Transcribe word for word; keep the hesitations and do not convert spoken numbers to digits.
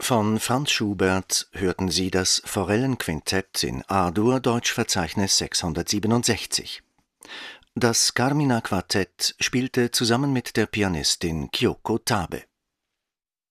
Von Franz Schubert hörten Sie das Forellenquintett in A-Dur, Deutschverzeichnis sechshundertsiebenundsechzig. Das Carmina-Quartett spielte zusammen mit der Pianistin Kyoko Tabe.